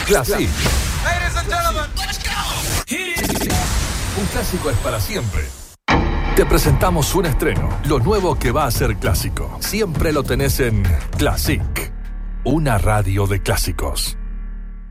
Classic. Ladies and gentlemen, let's go. Un clásico es para siempre. Te presentamos un estreno, lo nuevo que va a ser clásico. Siempre lo tenés en Classic, una radio de clásicos.